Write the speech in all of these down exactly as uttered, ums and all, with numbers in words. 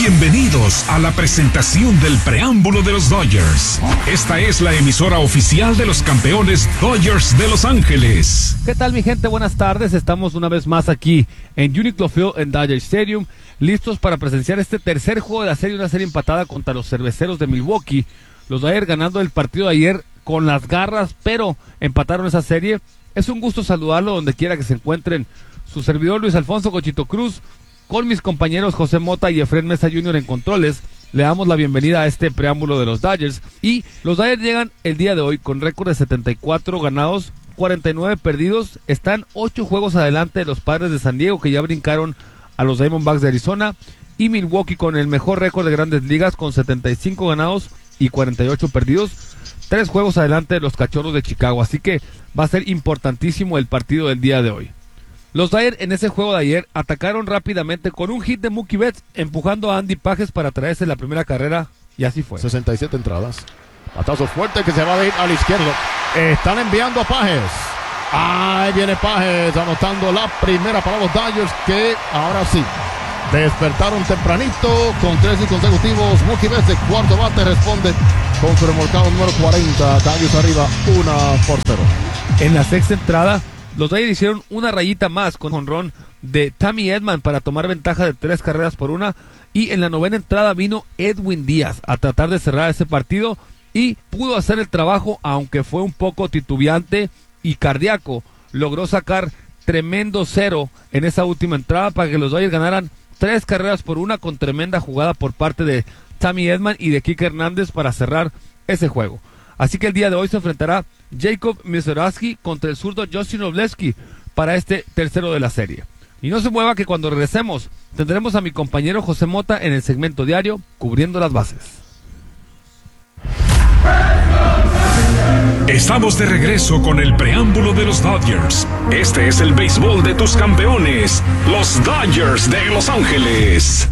Bienvenidos a la presentación del preámbulo de los Dodgers. Esta es la emisora oficial de los campeones Dodgers de Los Ángeles. ¿Qué tal, mi gente? Buenas tardes. Estamos una vez más aquí en Uniqlo Field en Dodger Stadium, listos para presenciar este tercer juego de la serie, una serie empatada contra los Cerveceros de Milwaukee. Los Dodgers ganando el partido de ayer con las garras, pero empataron esa serie. Es un gusto saludarlo donde quiera que se encuentren. Su servidor Luis Alfonso Cochito Cruz, con mis compañeros José Mota y Efren Mesa junior en controles, le damos la bienvenida a este preámbulo de los Dodgers. Y los Dodgers llegan el día de hoy con récord de setenta y cuatro ganados, cuarenta y nueve perdidos. Están ocho juegos adelante de los Padres de San Diego, que ya brincaron a los Diamondbacks de Arizona. Y Milwaukee con el mejor récord de Grandes Ligas, con setenta y cinco ganados y cuarenta y ocho perdidos. Tres juegos adelante de los Cachorros de Chicago. Así que va a ser importantísimo el partido del día de hoy. Los Dodgers en ese juego de ayer atacaron rápidamente con un hit de Mookie Betts, empujando a Andy Pages para traerse la primera carrera, y así fue. sesenta y siete entradas. Batazo fuerte que se va a ir al izquierdo. Están enviando a Pages. Ahí viene Pages anotando la primera para los Dodgers, que ahora sí despertaron tempranito con tres y consecutivos. Mookie Betts de cuarto bate responde con su remolcado número cuarenta. Dodgers arriba una por cero. En la sexta entrada, los Dodgers hicieron una rayita más con jonrón de Tommy Edman para tomar ventaja de tres carreras por una. Y en la novena entrada vino Edwin Díaz a tratar de cerrar ese partido y pudo hacer el trabajo, aunque fue un poco titubeante y cardíaco. Logró sacar tremendo cero en esa última entrada para que los Dodgers ganaran tres carreras por una, con tremenda jugada por parte de Tommy Edman y de Kike Hernández para cerrar ese juego. Así que el día de hoy se enfrentará Jacob Misiorowski contra el zurdo Justin Obleski para este tercero de la serie. Y no se mueva, que cuando regresemos tendremos a mi compañero José Mota en el segmento diario Cubriendo las Bases. Estamos de regreso con el preámbulo de los Dodgers. Este es el béisbol de tus campeones, los Dodgers de Los Ángeles.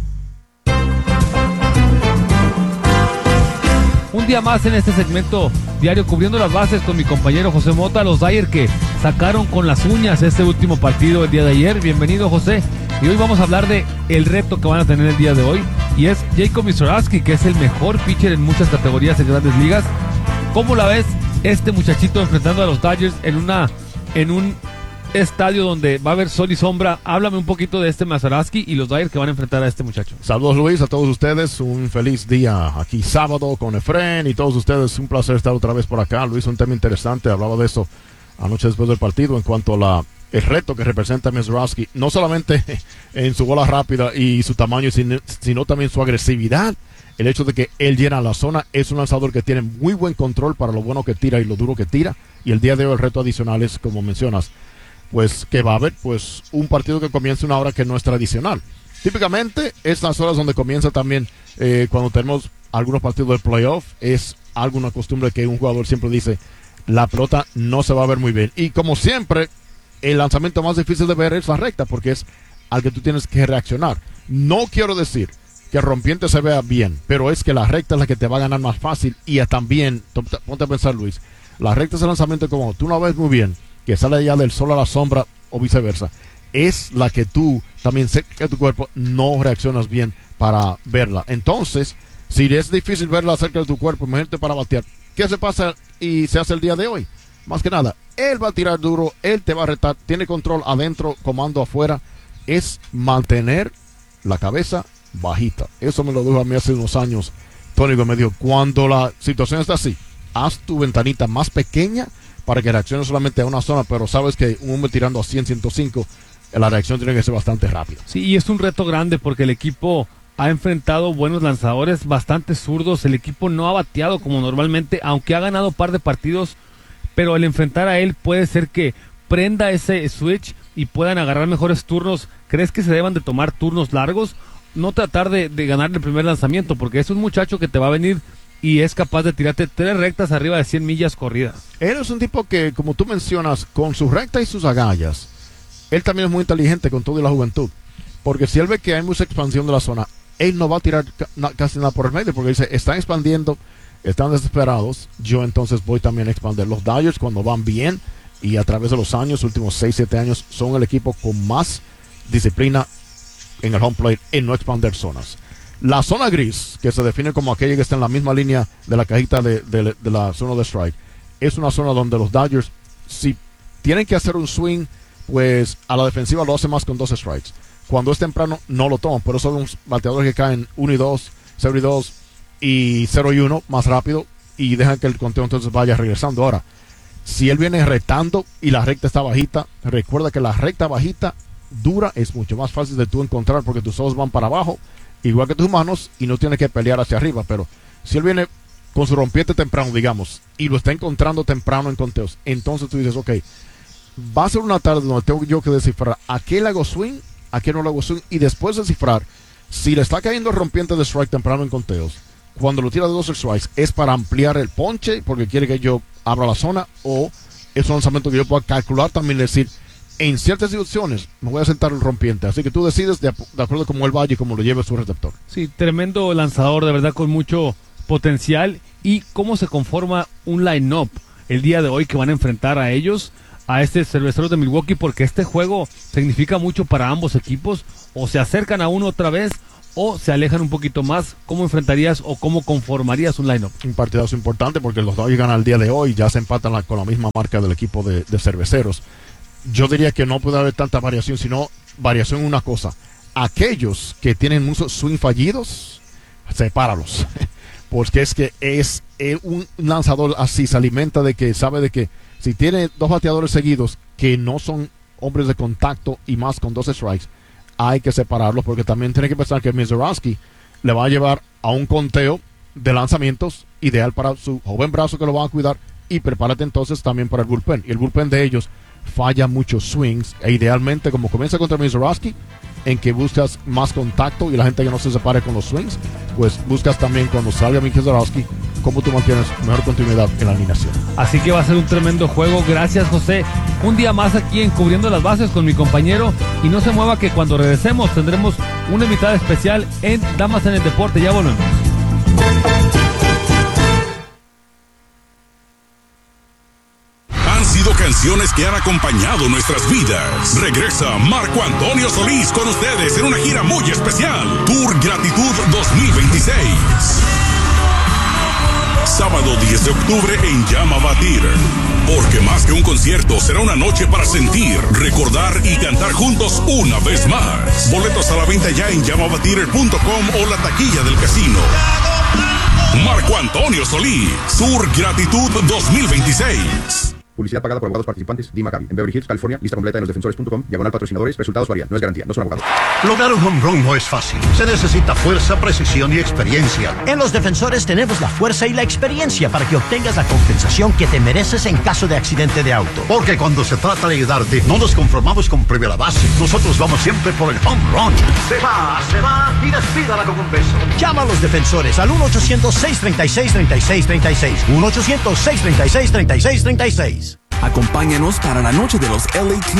Un día más en este segmento diario Cubriendo las Bases con mi compañero José Mota. Los Dodgers que sacaron con las uñas este último partido el día de ayer. Bienvenido, José. Y hoy vamos a hablar de el reto que van a tener el día de hoy, y es Jacob Misiorowski, que es el mejor pitcher en muchas categorías en Grandes Ligas. ¿Cómo la ves este muchachito enfrentando a los Dodgers en una en un estadio donde va a haber sol y sombra? Háblame un poquito de este Misiorowski y los Dodgers que van a enfrentar a este muchacho. Saludos, Luis, a todos ustedes. Un feliz día aquí sábado con Efren y todos ustedes. Un placer estar otra vez por acá. Luis, un tema interesante. Hablaba de eso anoche después del partido en cuanto a la el reto que representa Misiorowski, no solamente en su bola rápida y su tamaño, sino, sino también su agresividad. El hecho de que él llena la zona. Es un lanzador que tiene muy buen control para lo bueno que tira y lo duro que tira. Y el día de hoy el reto adicional es, como mencionas, pues que va a haber pues un partido que comienza una hora que no es tradicional. Típicamente estas horas donde comienza también eh, cuando tenemos algunos partidos del playoff, es alguna costumbre que un jugador siempre dice: la pelota no se va a ver muy bien. Y como siempre, el lanzamiento más difícil de ver es la recta, porque es al que tú tienes que reaccionar. No quiero decir que el rompiente se vea bien, pero es que la recta es la que te va a ganar más fácil. Y también, ponte a pensar, Luis, la recta es el lanzamiento como tú no ves muy bien, que sale ya del sol a la sombra o viceversa, es la que tú también sé que tu cuerpo no reaccionas bien para verla. Entonces, si es difícil verla cerca de tu cuerpo, imagínate para batear. ¿Qué se pasa y se hace el día de hoy? Más que nada, él va a tirar duro, él te va a retar, tiene control adentro, comando afuera. Es mantener la cabeza bajita. Eso me lo dijo a mí hace unos años Tony, que me dijo: cuando la situación está así, haz tu ventanita más pequeña para que reaccione solamente a una zona, pero sabes que un hombre tirando a cien, ciento cinco, la reacción tiene que ser bastante rápida. Sí, y es un reto grande porque el equipo ha enfrentado buenos lanzadores, bastante zurdos. El equipo no ha bateado como normalmente, aunque ha ganado un par de partidos, pero el enfrentar a él puede ser que prenda ese switch y puedan agarrar mejores turnos. ¿Crees que se deban de tomar turnos largos? No tratar de, de ganar el primer lanzamiento, porque es un muchacho que te va a venir y es capaz de tirarte tres rectas arriba de cien millas corridas. Él es un tipo que, como tú mencionas, con su recta y sus agallas, él también es muy inteligente con todo y la juventud. Porque si él ve que hay mucha expansión de la zona, él no va a tirar ca- na- casi nada por el medio, porque dice: están expandiendo, están desesperados, yo entonces voy también a expandir. Los Dodgers, cuando van bien y a través de los años, últimos seis, siete años, son el equipo con más disciplina en el home plate, en no expander zonas. La zona gris, que se define como aquella que está en la misma línea de la cajita de, de, de la zona de strike, es una zona donde los Dodgers, si tienen que hacer un swing, pues a la defensiva lo hacen más con dos strikes. Cuando es temprano, no lo toman. Por eso son los bateadores que caen uno y dos, cero y dos y cero y uno más rápido y dejan que el conteo entonces vaya regresando. Ahora, si él viene retando y la recta está bajita, recuerda que la recta bajita dura es mucho más fácil de tú encontrar porque tus ojos van para abajo, igual que tus manos, y no tienes que pelear hacia arriba. Pero si él viene con su rompiente temprano, digamos, y lo está encontrando temprano en conteos, entonces tú dices, ok, va a ser una tarde donde tengo yo que descifrar a qué le hago swing, a qué no le hago swing, y después descifrar si le está cayendo el rompiente de strike temprano en conteos. Cuando lo tira de dos strikes, ¿es para ampliar el ponche porque quiere que yo abra la zona, o es un lanzamiento que yo pueda calcular también, decir, en ciertas situaciones me voy a sentar el rompiente? Así que tú decides de, de acuerdo con cómo él vaya y cómo lo lleve su receptor. Sí, tremendo lanzador, de verdad, con mucho potencial. ¿Y cómo se conforma un line-up el día de hoy que van a enfrentar a ellos, a este Cerveceros de Milwaukee? Porque este juego significa mucho para ambos equipos. O se acercan a uno otra vez o se alejan un poquito más. ¿Cómo enfrentarías o cómo conformarías un line-up? Un partidazo importante porque los Dodgers ganan el día de hoy, ya se empatan la, con la misma marca del equipo de, de Cerveceros. Yo diría que no puede haber tanta variación, sino variación en una cosa. Aquellos que tienen muchos swing fallidos, sepáralos. Porque es que es eh, un lanzador así, se alimenta de que sabe de que si tiene dos bateadores seguidos que no son hombres de contacto y más con dos strikes, hay que separarlos, porque también tiene que pensar que Mizorowski le va a llevar a un conteo de lanzamientos ideal para su joven brazo que lo va a cuidar, y prepárate entonces también para el bullpen. Y el bullpen de ellos falla muchos swings, e idealmente como comienza contra Mizorowski, en que buscas más contacto y la gente que no se separe con los swings, pues buscas también cuando salga Mizorowski cómo tú mantienes mejor continuidad en la alineación. Así que va a ser un tremendo juego. Gracias, José. Un día más aquí en Cubriendo las Bases con mi compañero, y no se mueva que cuando regresemos tendremos una invitada especial en Damas en el Deporte. Ya volvemos. Han sido canciones que han acompañado nuestras vidas. Regresa Marco Antonio Solís con ustedes en una gira muy especial. Tour Gratitud dos mil veintiséis. Sábado diez de octubre en Llama Batir. Porque más que un concierto, será una noche para sentir, recordar y cantar juntos una vez más. Boletos a la venta ya en llama batir punto com o la taquilla del casino. Marco Antonio Solís, Tour Gratitud dos mil veintiséis. Publicidad pagada por abogados participantes. D. Maccabi. En Beverly Hills, California. Lista completa en los defensores punto com. Diagonal patrocinadores. Resultados varían. No es garantía. No son abogados. Lograr un home run no es fácil. Se necesita fuerza, precisión y experiencia. En Los Defensores tenemos la fuerza y la experiencia para que obtengas la compensación que te mereces en caso de accidente de auto. Porque cuando se trata de ayudarte, no nos conformamos con primera base. Nosotros vamos siempre por el home run. Se va, se va y despídala con un beso. Llama a Los Defensores al uno ochocientos, seis treinta y seis, treinta y seis treinta y seis. uno ochocientos, seis treinta y seis, treinta y seis treinta y seis. Acompáñanos para la noche de los L A